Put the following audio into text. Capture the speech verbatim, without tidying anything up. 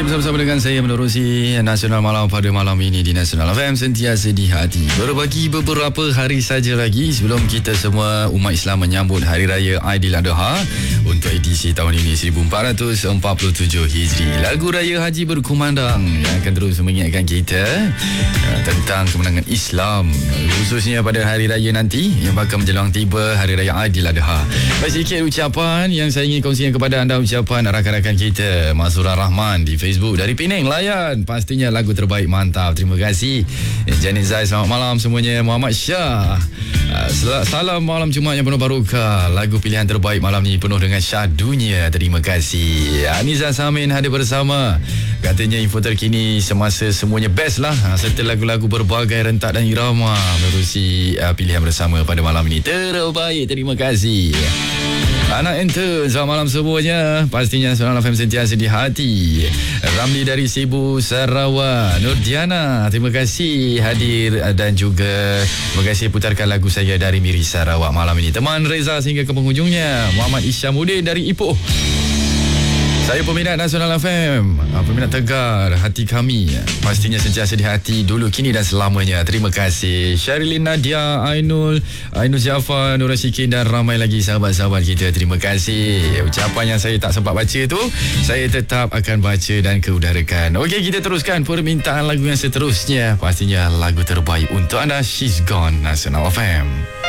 bersama-sama dengan saya menerusi Nasional Malam pada malam ini di Nasional F M, sentiasa di hati. Berbagi beberapa hari saja lagi sebelum kita semua umat Islam menyambut Hari Raya Aidiladha untuk edisi tahun ini seribu empat ratus empat puluh tujuh Hijri. Lagu Raya Haji berkumandang yang akan terus mengingatkan kita uh, tentang kemenangan Islam, khususnya pada Hari Raya nanti yang bakal menjelang tiba Hari Raya Aidiladha. Baik, sikit ucapan yang saya ingin kongsikan kepada anda, ucapan rakan-rakan kita Masura Rahman di Facebook dari Penang. Layan pastinya lagu terbaik, mantap, terima kasih. Janet Zai, selamat malam semuanya. Muhammad Syah, salam malam Jumaat yang penuh barokah. Lagu pilihan terbaik malam ni penuh dengan syahdunya, terima kasih. Aniza Samin hadir bersama, katanya info terkini semasa semuanya best lah, serta lagu-lagu berbagai rentak dan irama menerusi uh, pilihan bersama pada malam ini terbaik, terima kasih. Anak Enter, selamat malam semuanya. Pastinya Nasional F M sentiasa di hati. Ramli dari Sibu, Sarawak. Nurdiana, terima kasih hadir dan juga terima kasih putarkan lagu saya dari Miri Sarawak malam ini. Teman Reza sehingga ke penghujungnya. Muhammad Isyamuddin dari Ipoh. Saya peminat Nasional F M, peminat tegar hati kami, pastinya sentiasa di hati dulu, kini dan selamanya. Terima kasih Syarilin, Nadia, Ainul, Ainul Jafar, Nur Rasyikin dan ramai lagi sahabat-sahabat kita. Terima kasih. Ucapan yang saya tak sempat baca tu, saya tetap akan baca dan keudarakan. Okey, kita teruskan permintaan lagu yang seterusnya. Pastinya lagu terbaik untuk anda, She's Gone, Nasional F M.